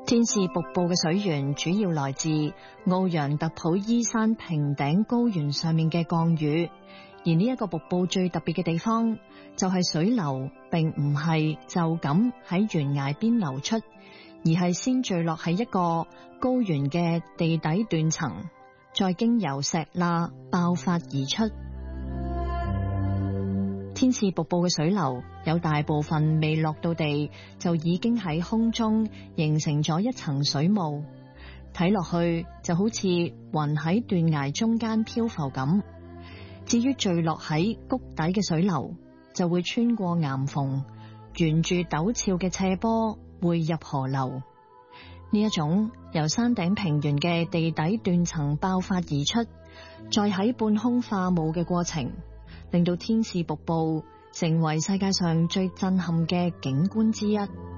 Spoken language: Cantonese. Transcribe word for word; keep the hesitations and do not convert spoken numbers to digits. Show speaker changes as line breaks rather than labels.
天使瀑布嘅水源主要來自奧楊特普伊山平頂高原上面嘅降雨，而呢一個瀑布最特別嘅地方就係水流並唔係就咁喺懸崖邊流出，而係先墜落喺一個高原嘅地底斷層，再經由石罅爆發而出。天使瀑布嘅水流有大部分未落到地，就已經喺空中形成咗一層水霧，睇落去就好似雲喺斷崖中間漂浮咁。至於墜落喺谷底嘅水流，就會穿過岩縫，沿住陡峭嘅斜坡匯入河流。呢一種由山頂平原嘅地底斷層爆發而出，再喺半空化霧嘅過程，令到天使瀑布成為世界上最震撼嘅景觀之一。